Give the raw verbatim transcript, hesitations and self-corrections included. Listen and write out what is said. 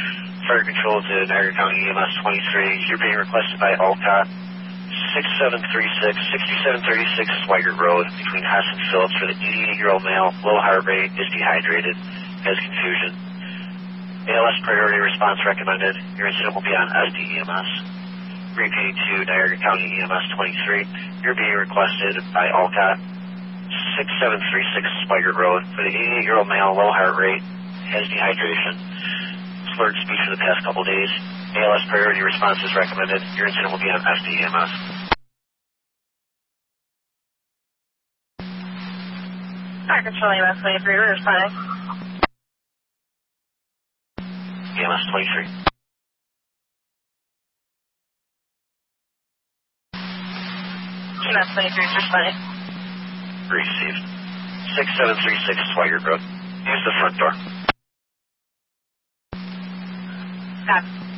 Fire Control to Niagara County E M S twenty-three. You're being requested by Alcott sixty-seven thirty-six, sixty-seven thirty-six Swigert Road between Haas and Phillips for the eighty-eight-year-old male, low heart rate, is dehydrated, has confusion. A L S priority response recommended. Your incident will be on S D E M S. Repeating to Niagara County E M S twenty-three. You're being requested by Alcott sixty-seven thirty-six Swigert Road for the eighty-eight-year-old male, low heart rate, has dehydration. Slurred speech for the past couple days. A L S priority response is recommended. Your incident will be on S D E M S. Fire Control E M S twenty-three, we're responding. E M S twenty-three. E M S twenty-three is responding. Received. sixty-seven thirty-six Swigert Road. Use the front door. Copy.